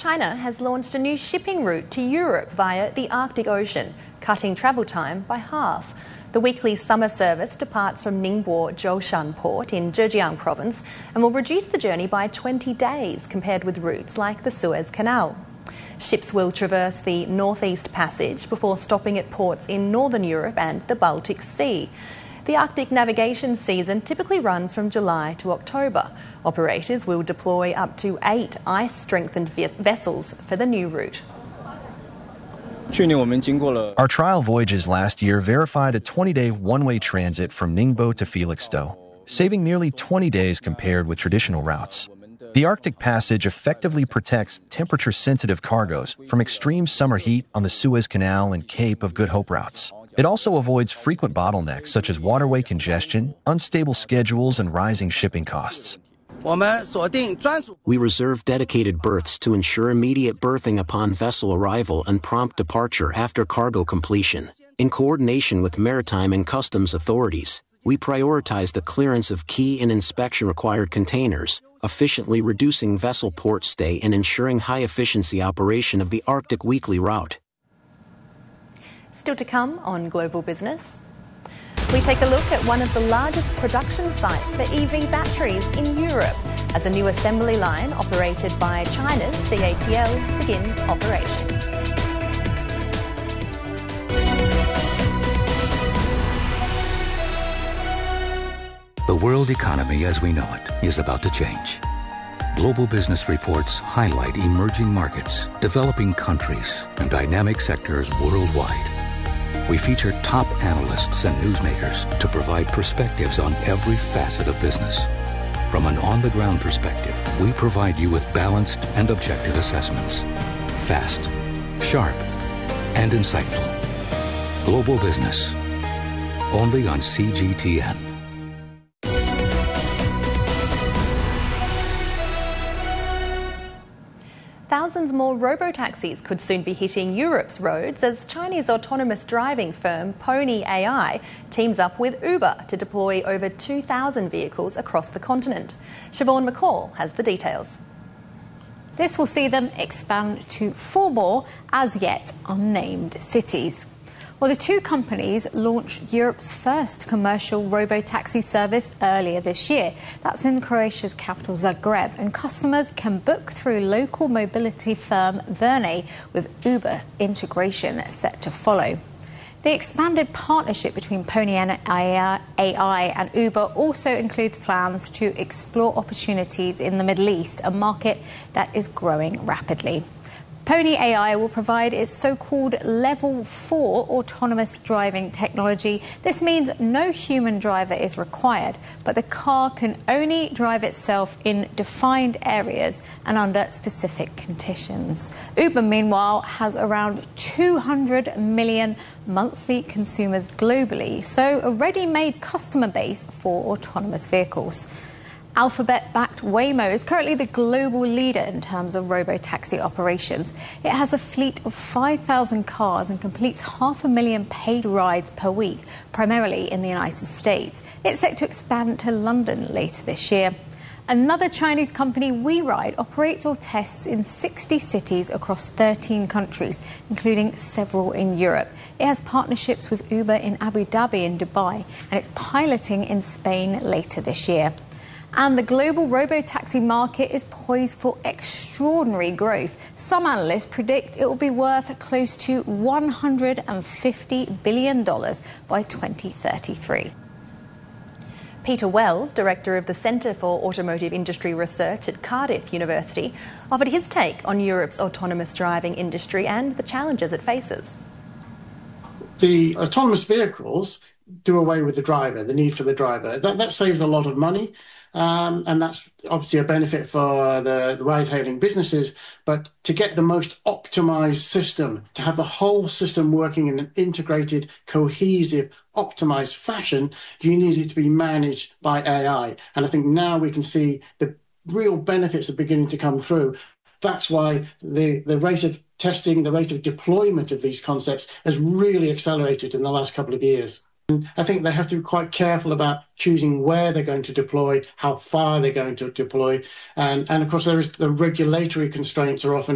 China has launched a new shipping route to Europe via the Arctic Ocean, cutting travel time by half. The weekly summer service departs from Ningbo Zhoushan port in Zhejiang province and will reduce the journey by 20 days compared with routes like the Suez Canal. Ships will traverse the Northeast Passage before stopping at ports in Northern Europe and the Baltic Sea. The Arctic navigation season typically runs from July to October. Operators will deploy up to 8 ice-strengthened vessels for the new route. Our trial voyages last year verified a 20-day one-way transit from Ningbo to Felixstowe, saving nearly 20 days compared with traditional routes. The Arctic Passage effectively protects temperature-sensitive cargoes from extreme summer heat on the Suez Canal and Cape of Good Hope routes. It also avoids frequent bottlenecks such as waterway congestion, unstable schedules, and rising shipping costs. We reserve dedicated berths to ensure immediate berthing upon vessel arrival and prompt departure after cargo completion. In coordination with maritime and customs authorities, we prioritize the clearance of key and inspection-required containers, efficiently reducing vessel port stay and ensuring high-efficiency operation of the Arctic weekly route. Still to come on Global Business. We take a look at one of the largest production sites for EV batteries in Europe as a new assembly line operated by China's CATL begins operations. The world economy as we know it is about to change. Global Business reports highlight emerging markets, developing countries, and dynamic sectors worldwide. We feature top analysts and newsmakers to provide perspectives on every facet of business. From an on-the-ground perspective, we provide you with balanced and objective assessments. Fast, sharp, and insightful. Global Business, only on CGTN. Thousands more robotaxis could soon be hitting Europe's roads as Chinese autonomous driving firm Pony AI teams up with Uber to deploy over 2,000 vehicles across the continent. Siobhan McCall has the details. This will see them expand to 4 more as yet unnamed cities. Well, the two companies launched Europe's first commercial robotaxi service earlier this year. That's in Croatia's capital, Zagreb, and customers can book through local mobility firm Verne, with Uber integration set to follow. The expanded partnership between Pony AI and Uber also includes plans to explore opportunities in the Middle East, a market that is growing rapidly. Pony AI will provide its so-called Level 4 autonomous driving technology. This means no human driver is required, but the car can only drive itself in defined areas and under specific conditions. Uber, meanwhile, has around 200 million monthly consumers globally, so a ready-made customer base for autonomous vehicles. Alphabet-backed Waymo is currently the global leader in terms of robotaxi operations. It has a fleet of 5,000 cars and completes 500,000 paid rides per week, primarily in the United States. It's set to expand to London later this year. Another Chinese company, WeRide, operates or tests in 60 cities across 13 countries, including several in Europe. It has partnerships with Uber in Abu Dhabi and Dubai, and it's piloting in Spain later this year. And the global robotaxi market is poised for extraordinary growth. Some analysts predict it will be worth close to $150 billion by 2033. Peter Wells, Director of the Centre for Automotive Industry Research at Cardiff University, offered his take on Europe's autonomous driving industry and the challenges it faces. The autonomous vehicles do away with the driver, the need for the driver. That saves a lot of money. And that's obviously a benefit for the ride-hailing businesses. But to get the most optimized system, to have the whole system working in an integrated, cohesive, optimized fashion, you need it to be managed by AI. And I think now we can see the real benefits are beginning to come through. That's why the rate of testing, the rate of deployment of these concepts has really accelerated in the last couple of years. I think they have to be quite careful about choosing where they're going to deploy, how far they're going to deploy. And of course, the regulatory constraints are often